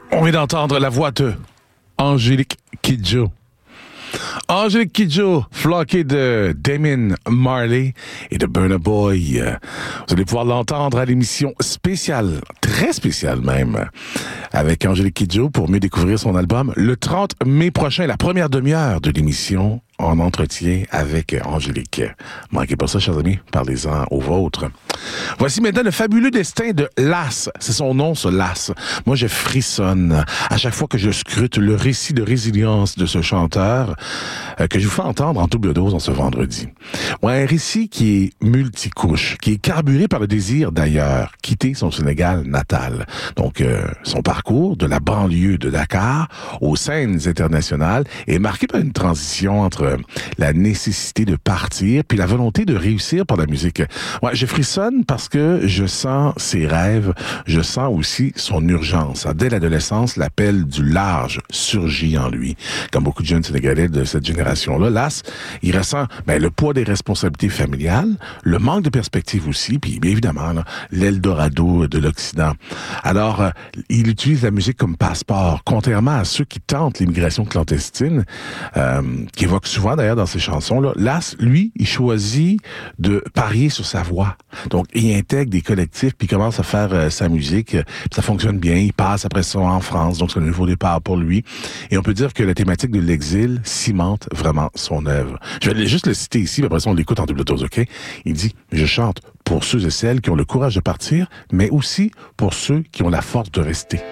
On vient d'entendre la voix de Angélique Kidjo. Angélique Kidjo, flanquée de Damien Marley et de Burna Boy. Vous allez pouvoir l'entendre à l'émission spéciale, très spéciale même, avec Angélique Kidjo pour mieux découvrir son album le 30 mai prochain, la première demi-heure de l'émission en entretien avec Angélique. Manquez pas ça, chers amis, parlez-en aux vôtres. Voici maintenant le fabuleux destin de Lass. C'est son nom, ce Lass. Moi, je frissonne à chaque fois que je scrute le récit de résilience de ce chanteur que je vous fais entendre en double dose en ce vendredi. Ouais, un récit qui est multicouche, qui est carburé par le désir d'ailleurs, quitter son Sénégal natal. Donc, son parcours de la banlieue de Dakar aux scènes internationales est marqué par une transition entre la nécessité de partir puis la volonté de réussir par la musique. Ouais, je frissonne parce que je sens ses rêves, je sens aussi son urgence. Dès l'adolescence, l'appel du large surgit en lui. Comme beaucoup de jeunes Sénégalais de cette génération-là, Lass, il ressent le poids des responsabilités familiales, le manque de perspective aussi, puis bien évidemment l'Eldorado de l'Occident. Alors, il utilise la musique comme passeport, contrairement à ceux qui tentent l'immigration clandestine, qui évoquent souvent d'ailleurs dans ses chansons-là. Lass, lui, il choisit de parier sur sa voix. Donc, il intègre des collectifs, puis il commence à faire sa musique, puis ça fonctionne bien. Il passe après ça en France, donc c'est un nouveau départ pour lui. Et on peut dire que la thématique de l'exil cimente vraiment son œuvre. Je vais juste le citer ici, puis après ça on l'écoute en double dose, OK? Il dit « Je chante pour ceux et celles qui ont le courage de partir, mais aussi pour ceux qui ont la force de rester. »